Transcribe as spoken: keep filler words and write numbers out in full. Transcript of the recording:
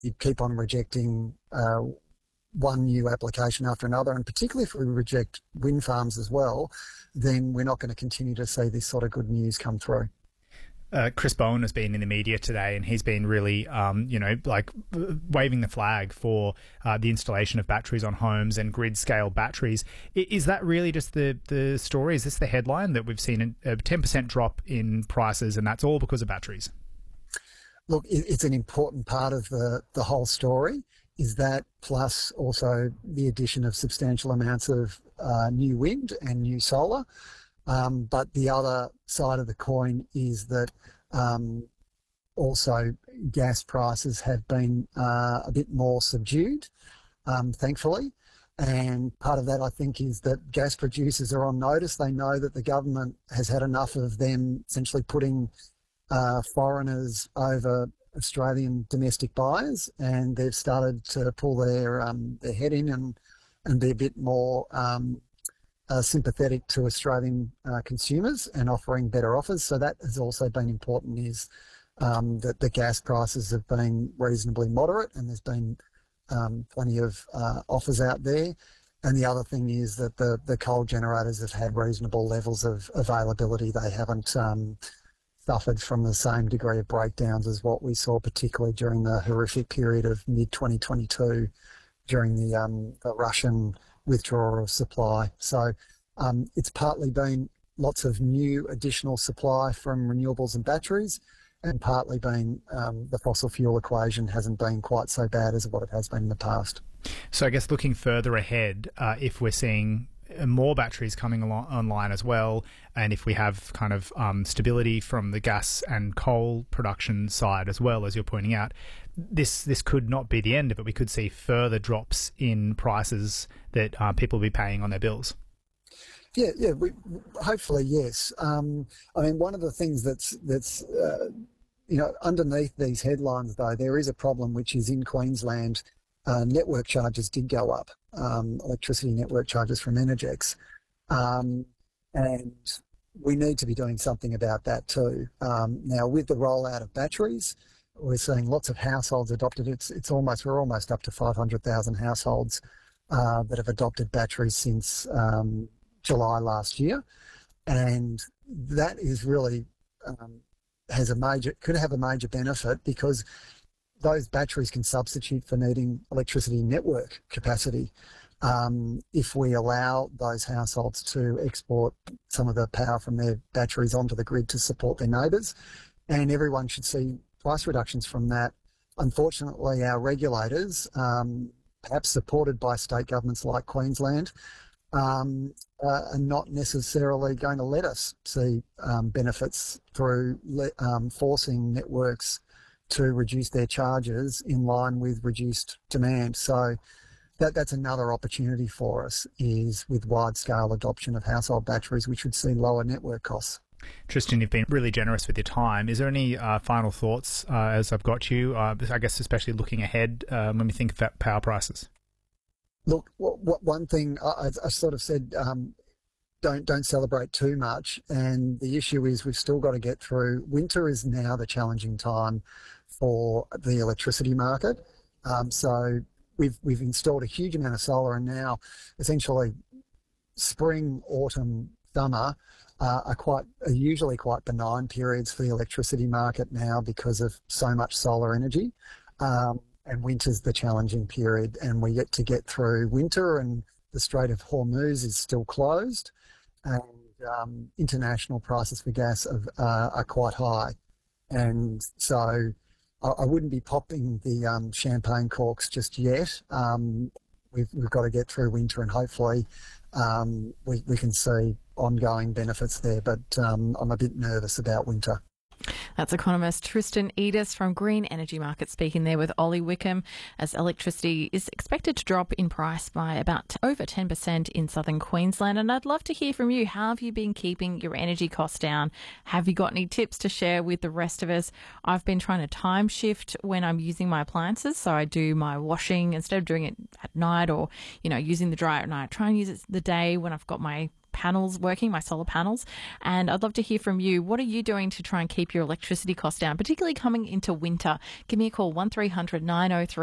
you keep on rejecting uh, one new application after another, and particularly if we reject wind farms as well, then we're not going to continue to see this sort of good news come through. Uh, Chris Bowen has been in the media today, and he's been really, um, you know, like waving the flag for uh, the installation of batteries on homes and grid-scale batteries. Is that really just the, the story? Is this the headline, that we've seen a ten percent drop in prices and that's all because of batteries? Look, it's an important part of the, the whole story, is that plus also the addition of substantial amounts of uh, new wind and new solar. Um, but the other side of the coin is that um, also gas prices have been uh, a bit more subdued, um, thankfully. And part of that, I think, is that gas producers are on notice. They know that the government has had enough of them essentially putting uh, foreigners over Australian domestic buyers, and they've started to pull their um, their head in and, and be a bit more um, Uh, sympathetic to Australian uh, consumers and offering better offers. So that has also been important, is um, that the gas prices have been reasonably moderate, and there's been um, plenty of uh, offers out there. And the other thing is that the, the coal generators have had reasonable levels of availability. They haven't um, suffered from the same degree of breakdowns as what we saw, particularly during the horrific period of mid twenty twenty-two during the, um, the Russian withdrawal of supply. So um, it's partly been lots of new additional supply from renewables and batteries, and partly been um, the fossil fuel equation hasn't been quite so bad as what it has been in the past. So I guess looking further ahead, uh, if we're seeing more batteries coming along, online as well, and if we have kind of um, stability from the gas and coal production side as well, as you're pointing out, this this could not be the end of it. We could see further drops in prices that uh, people will be paying on their bills. Yeah, yeah. We, hopefully, yes. Um, I mean, one of the things that's that's uh, you know, underneath these headlines, though, there is a problem, which is in Queensland, uh, network charges did go up. Um, electricity network charges from Energex, um, and we need to be doing something about that too. Um, now, with the rollout of batteries, we're seeing lots of households adopted. It's it's almost we're almost up to five hundred thousand households uh, that have adopted batteries since um, July last year, and that is really um, has a major could have a major benefit, because those batteries can substitute for needing electricity network capacity um, if we allow those households to export some of the power from their batteries onto the grid to support their neighbours. And everyone should see price reductions from that. Unfortunately, our regulators, um, perhaps supported by state governments like Queensland, um, uh, are not necessarily going to let us see um, benefits through le- um, forcing networks to reduce their charges in line with reduced demand. So that that's another opportunity for us, is with wide-scale adoption of household batteries, which would see lower network costs. Tristan, you've been really generous with your time. Is there any uh, final thoughts uh, as I've got you, uh, I guess especially looking ahead um, when we think about power prices? Look, w- w- one thing I, I sort of said, um, don't don't celebrate too much. And the issue is we've still got to get through. Winter is now the challenging time for the electricity market. Um, so we've we've installed a huge amount of solar, and now essentially spring, autumn, summer uh, are quite are usually quite benign periods for the electricity market now because of so much solar energy. Um, and winter's the challenging period, and we get to get through winter, and the Strait of Hormuz is still closed, and um, international prices for gas are, uh, are quite high. And so I, I wouldn't be popping the um, champagne corks just yet. Um, we've, we've got to get through winter, and hopefully um, we, we can see ongoing benefits there. But um, I'm a bit nervous about winter. That's economist Tristan Edis from Green Energy Market speaking there with Ollie Wickham, as electricity is expected to drop in price by about over ten percent in southern Queensland. And I'd love to hear from you. How have you been keeping your energy costs down? Have you got any tips to share with the rest of us? I've been trying to time shift when I'm using my appliances. So I do my washing instead of doing it at night, or, you know, using the dryer at night. Try and use it the day when I've got my panels working, my solar panels. And I'd love to hear from you. What are you doing to try and keep your electricity costs down, particularly coming into winter? Give me a call, one three hundred nine oh three